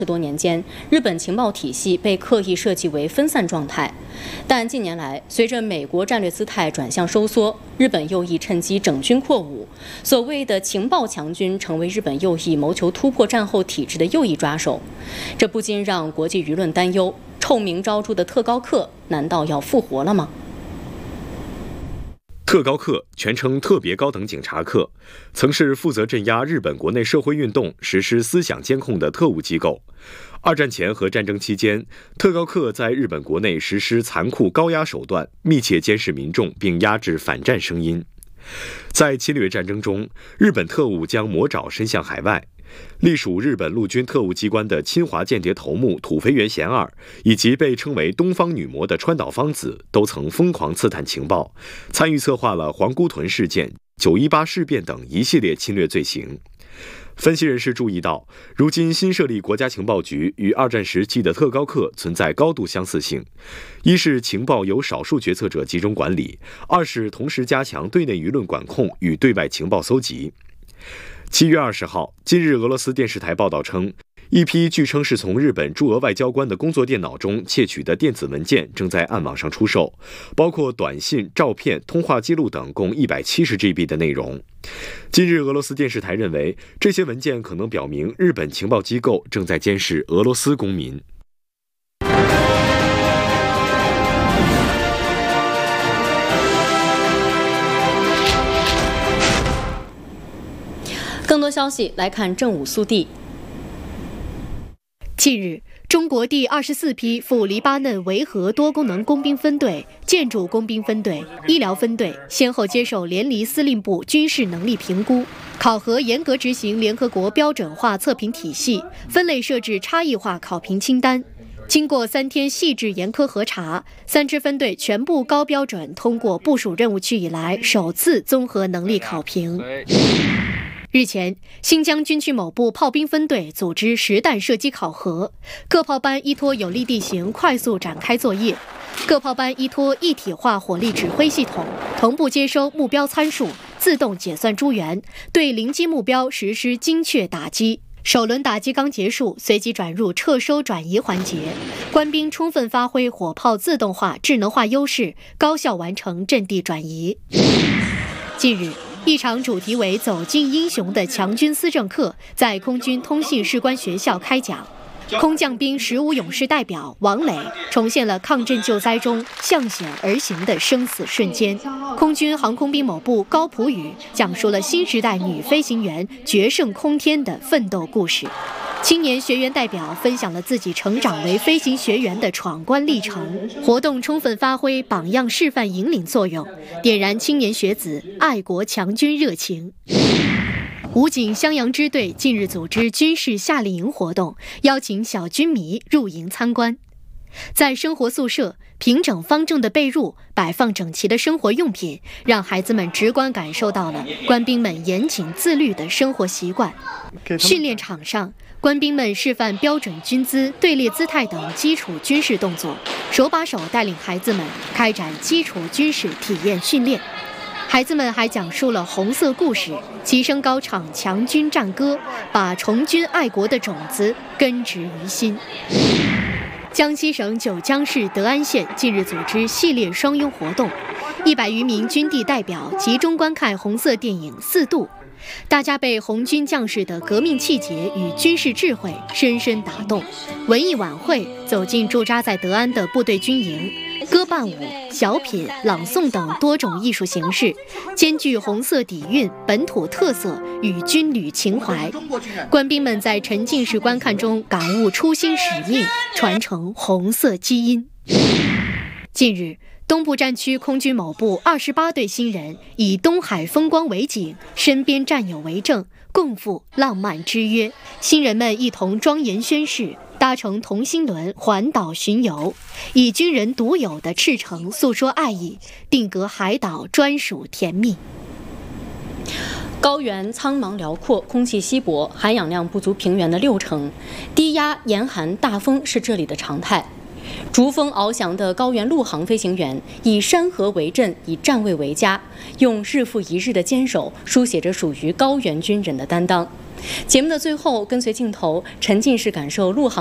多年间，日本情报体系被刻意设计为分散状态，但近年来，随着美国战略姿态转向收缩，日本右翼趁机整军扩武，所谓的情报强军成为日本右翼谋求突破战后体制的右翼抓手，这不禁让国际舆论担忧：臭名昭著的特高课难道要复活了吗？ 特高课全称特别高等警察课，曾是负责镇压日本国内社会运动、实施思想监控的特务机构。二战前和战争期间，特高课在日本国内实施残酷高压手段，密切监视民众，并压制反战声音。在侵略战争中，日本特务将魔爪伸向海外。隶属日本陆军特务机关的侵华间谍头目土肥原贤二，以及被称为东方女魔的川岛芳子，都曾疯狂刺探情报，参与策划了皇姑屯事件、9·18事变等一系列侵略罪行。分析人士注意到，如今新设立国家情报局与二战时期的特高课存在高度相似性：一是情报由少数决策者集中管理；二是同时加强对内舆论管控与对外情报搜集。7月20号，今日俄罗斯电视台报道称，一批据称是从日本驻俄外交官的工作电脑中窃取的电子文件正在暗网上出售，包括短信、照片、通话记录等共170GB 的内容。今日俄罗斯电视台认为，这些文件可能表明日本情报机构正在监视俄罗斯公民。 更多消息来看正午速递。 近日，中国第24批赴黎巴嫩维和多功能工兵分队、建筑工兵分队、医疗分队先后接受联黎司令部军事能力评估，考核严格执行联合国标准化测评体系，分类设置差异化考评清单。经过3天细致严苛核查，3支分队全部高标准通过部署任务区以来首次综合能力考评。日前，新疆军区某部炮兵分队组织实弹射击考核，各炮班依托有利地形快速展开作业，各炮班依托一体化火力指挥系统，同步接收目标参数，自动解算诸元，对临机目标实施精确打击。首轮打击刚结束，随即转入撤收转移环节，官兵充分发挥火炮自动化、智能化优势，高效完成阵地转移。近日，一场主题为“走进英雄”的强军思政课在空军通信士官学校开讲。空降兵15勇士代表王磊重现了抗震救灾中向险而行的生死瞬间。空军航空兵某部高普宇讲述了新时代女飞行员决胜空天的奋斗故事。青年学员代表分享了自己成长为飞行学员的闯关历程，活动充分发挥榜样示范引领作用，点燃青年学子爱国强军热情。武警襄阳支队近日组织军事夏令营活动，邀请小军迷入营参观。在生活宿舍，平整方正的被褥，摆放整齐的生活用品，让孩子们直观感受到了官兵们严谨自律的生活习惯。训练场上，官兵们示范标准军姿、队列姿态等基础军事动作，手把手带领孩子们开展基础军事体验训练。孩子们还讲述了红色故事，齐声高唱强军战歌，把崇军爱国的种子根植于心。江西省九江市德安县近日组织系列双拥活动，100余名军地代表集中观看红色电影《4渡》，大家被红军将士的革命气节与军事智慧深深打动。文艺晚会走进驻扎在德安的部队军营，歌伴舞、小品、朗诵等多种艺术形式，兼具红色底蕴、本土特色与军旅情怀。官兵们在沉浸式观看中感悟初心使命，传承红色基因。近日，东部战区空军某部28队新人以东海风光为景，身边战友为证，共赴浪漫之约。新人们一同庄严宣誓，搭乘同心轮环岛巡游，以军人独有的赤诚诉说爱意，定格海岛专属甜蜜。 高原苍茫辽阔，空气稀薄，含氧量不足平原的60%，低压、严寒、大风是这里的常态。 逐风翱翔的高原陆航飞行员以山河为阵，以站位为家，用日复一日的坚守，书写着属于高原军人的担当。节目的最后，跟随镜头沉浸式感受陆航